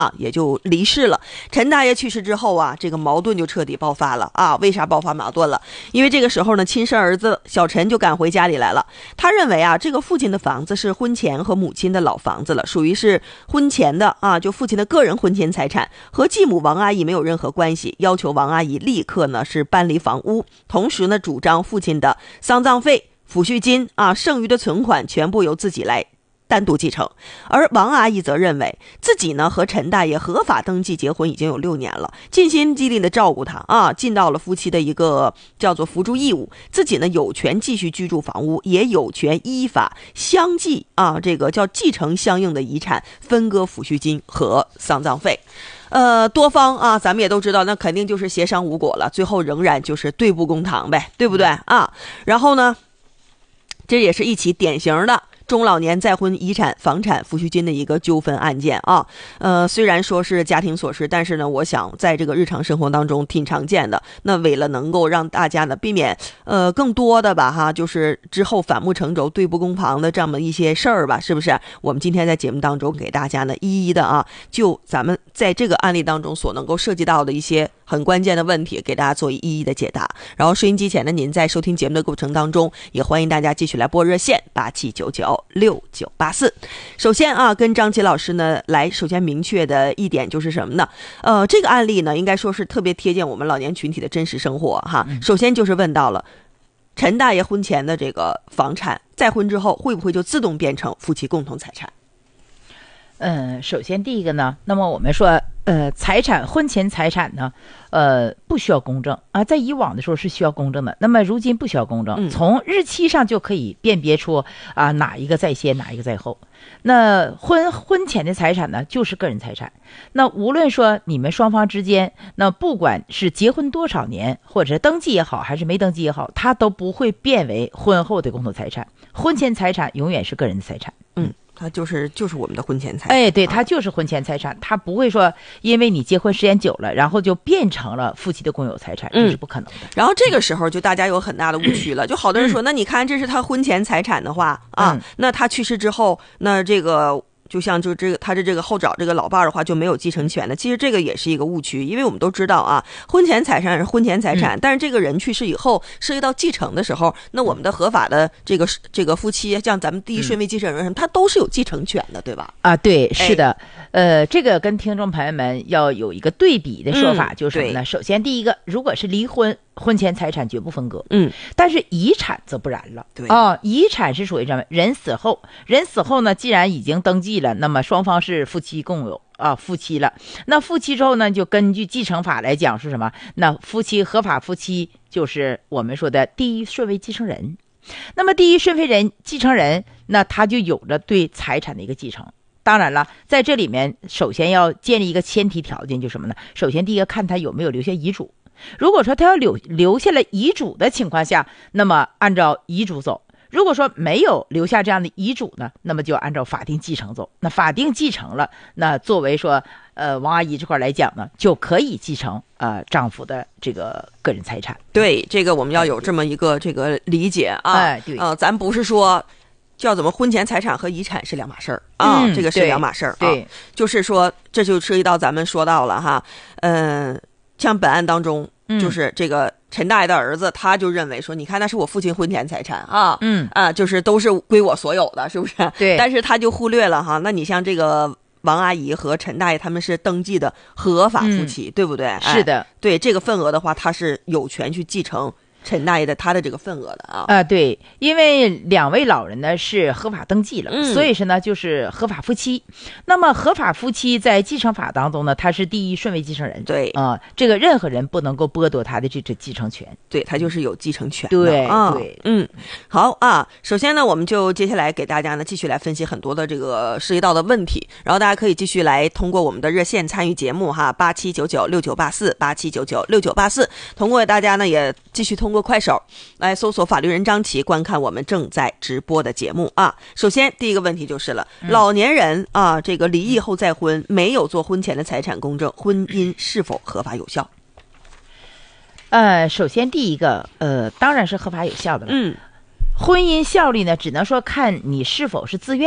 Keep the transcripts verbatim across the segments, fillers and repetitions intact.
啊，也就离世了。陈大爷去世之后啊，这个矛盾就彻底爆发了啊！为啥爆发矛盾了？因为这个时候呢，亲生儿子小陈就赶回家里来了。他认为啊，这个父亲的房子是婚前和母亲的老房子了，属于是婚前的啊，就父亲的个人婚前财产，和继母王阿姨没有任何关系，要求王阿姨立刻呢是搬离房屋，同时呢主张父亲的丧葬费、抚恤金啊，剩余的存款全部由自己来单独继承。而王阿姨则认为自己呢和陈大爷合法登记结婚已经有六年了，尽心尽力的照顾他啊，尽到了夫妻的一个叫做扶助义务，自己呢有权继续居住房屋，也有权依法相继啊，这个叫继承相应的遗产，分割抚恤金和丧葬费。呃，多方啊，咱们也都知道，那肯定就是协商无果了，最后仍然就是对簿公堂呗，对不对啊？然后呢，这也是一起典型的中老年再婚遗产房产抚恤金的一个纠纷案件啊。呃，虽然说是家庭琐事，但是呢，我想在这个日常生活当中挺常见的。那为了能够让大家呢避免呃更多的吧哈，就是之后反目成仇、对簿公堂的这么一些事儿吧，是不是？我们今天在节目当中给大家呢一一的啊，就咱们在这个案例当中所能够涉及到的一些很关键的问题，给大家做一一的解答。然后收音机前的您在收听节目的过程当中，也欢迎大家继续来拨热线八七九九六九八四。首先啊，跟张琪老师呢来，首先明确的一点就是什么呢？呃，这个案例呢，应该说是特别贴近我们老年群体的真实生活哈。首先就是问到了陈大爷婚前的这个房产，再婚之后会不会就自动变成夫妻共同财产？ 嗯，首先第一个呢，那么我们说，呃，财产婚前财产呢，呃，不需要公证啊，在以往的时候是需要公证的，那么如今不需要公证，从日期上就可以辨别出啊哪一个在先，哪一个在后。那婚婚前的财产呢，就是个人财产。那无论说你们双方之间，那不管是结婚多少年，或者是登记也好，还是没登记也好，它都不会变为婚后的共同财产。婚前财产永远是个人的财产。 嗯。它就是就是我们的婚前财产， 哎，对，它就是婚前财产，它不会说因为你结婚时间久了，然后就变成了夫妻的共有财产，这是不可能的。 嗯、然后这个时候就大家有很大的误区了，就好多人说，嗯、那你看这是他婚前财产的话啊，嗯、那他去世之后，那这个。就像就这个他的这个后找这个老伴儿的话就没有继承权的，其实这个也是一个误区，因为我们都知道啊，婚前财产是婚前财产，嗯、但是这个人去世以后涉及到继承的时候，那我们的合法的这个这个夫妻，像咱们第一顺位继承人什么，嗯、他都是有继承权的，对吧？啊， 对，是的，哎、呃，这个跟听众朋友们要有一个对比的说法，嗯、就是什么呢？首先第一个，如果是离婚。婚前财产绝不分割，嗯，但是遗产则不然了， 对啊、哦，遗产是属于什么？人死后，人死后呢，既然已经登记了，那么双方是夫妻共有啊，夫妻了。那夫妻之后呢，就根据继承法来讲是什么？那夫妻合法夫妻就是我们说的第一顺位继承人。那么第一顺位人继承人，那他就有着对财产的一个继承。当然了，在这里面首先要建立一个前提条件，就是什么呢？首先第一个看他有没有留下遗嘱。如果说他要留留下了遗嘱的情况下，那么按照遗嘱走；如果说没有留下这样的遗嘱呢，那么就按照法定继承走。那法定继承了，那作为说呃王阿姨这块来讲呢，就可以继承呃丈夫的这个个人财产。 对，这个我们要有这么一个这个理解啊。 哎，对， 呃，咱不是说叫怎么婚前财产和遗产是两码事儿啊、嗯，这个是两码事儿啊。 对， 就是说这就涉及到咱们说到了哈，嗯、呃。像本案当中，就是这个陈大爷的儿子，嗯、他就认为说，你看那是我父亲婚前财产啊，嗯啊，就是都是归我所有的，是不是？ 对。 但是他就忽略了哈，那你像这个王阿姨和陈大爷他们是登记的合法夫妻，嗯、对不对？ 是的， 哎，对这个份额的话，他是有权去继承陈大爷的他的这个份额的啊。 啊，对，因为两位老人呢是合法登记了，嗯、所以说呢就是合法夫妻。那么合法夫妻在继承法当中呢，他是第一顺位继承人。 对啊、呃，这个任何人不能够剥夺他的这这继承权。 对，他就是有继承权的。 对、 啊、 对， 嗯，好啊。首先呢，我们就接下来给大家呢继续来分析很多的这个涉及到的问题，然后大家可以继续来通过我们的热线参与节目哈，八七九九六九八四八七九九六九八四。通过大家呢也继续通过快手来搜索法律人张琪，观看我们正在直播的节目啊。首先第一个问题就是了，嗯、老年人啊，这个离异后再婚，没有做婚前的财产公证，婚姻是否合法有效？ 呃，首先第一个，呃，当然是合法有效的了。嗯，婚姻效力呢，只能说看你是否是自愿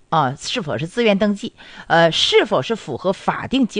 啊，是否是自愿登记，呃，是否是符合法定结